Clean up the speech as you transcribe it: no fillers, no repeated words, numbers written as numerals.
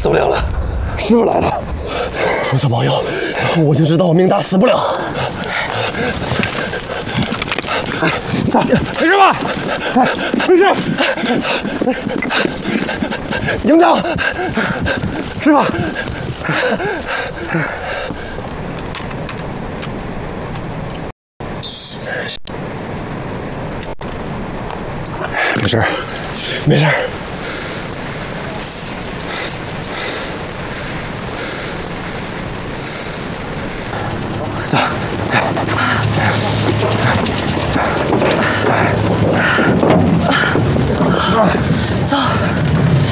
死不了了，师傅来了，菩萨保佑，我就知道我命大死不了。走，没事吧？没事。营长，师傅。没事，没事。走。